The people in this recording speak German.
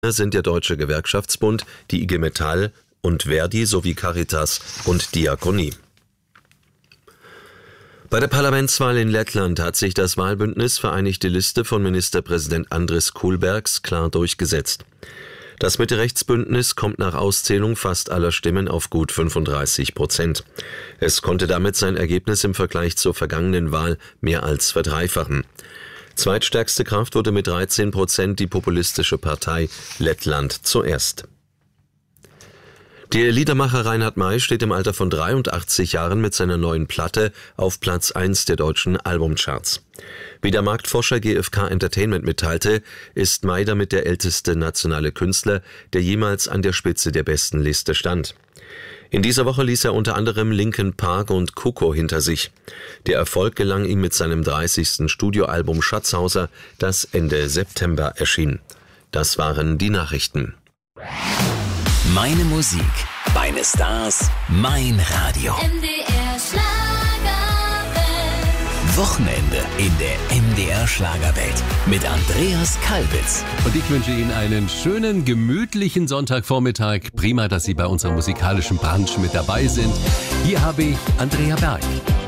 sind der Deutsche Gewerkschaftsbund, die IG Metall und Verdi sowie Caritas und Diakonie. Bei der Parlamentswahl in Lettland hat sich das Wahlbündnis Vereinigte Liste von Ministerpräsident Andris Kulbergs klar durchgesetzt. Das Mitte-Rechts-Bündnis kommt nach Auszählung fast aller Stimmen auf gut 35%. Es konnte damit sein Ergebnis im Vergleich zur vergangenen Wahl mehr als verdreifachen. Zweitstärkste Kraft wurde mit 13% die populistische Partei Lettland zuerst. Der Liedermacher Reinhard May steht im Alter von 83 Jahren mit seiner neuen Platte auf Platz 1 der deutschen Albumcharts. Wie der Marktforscher GfK Entertainment mitteilte, ist May damit der älteste nationale Künstler, der jemals an der Spitze der besten Liste stand. In dieser Woche ließ er unter anderem Linkin Park und Coco hinter sich. Der Erfolg gelang ihm mit seinem 30. Studioalbum Schatzhauser, das Ende September erschien. Das waren die Nachrichten. Meine Musik, meine Stars, mein Radio. MDR Schlagerwelt. Wochenende in der MDR Schlagerwelt mit Andreas Kalbitz. Und ich wünsche Ihnen einen schönen, gemütlichen Sonntagvormittag. Prima, dass Sie bei unserer musikalischen Brunch mit dabei sind. Hier habe ich Andrea Berg.